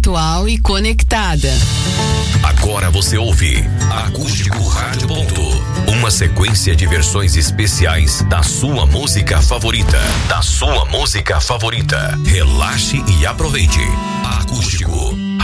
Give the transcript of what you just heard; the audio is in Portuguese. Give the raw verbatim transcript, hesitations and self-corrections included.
atual e conectada. Agora você ouve Acústico Rádio Ponto, uma sequência de versões especiais da sua música favorita. Da sua música favorita. Relaxe e aproveite. Acústico